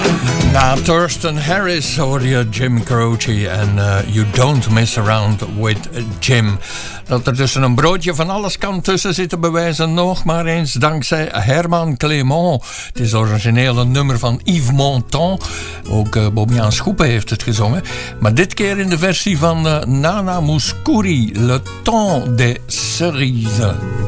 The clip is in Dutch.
Na Thurston Harris hoor je Jim Croce en You Don't Mess Around with Jim. Dat er tussen een broodje van alles kan tussen zitten bewijzen nog maar eens dankzij Herman Clément. Het is origineel een nummer van Yves Montand. Ook Bobbejaan Schoepen heeft het gezongen. Maar dit keer in de versie van Nana Mouskouri, Le Temps des Cerises.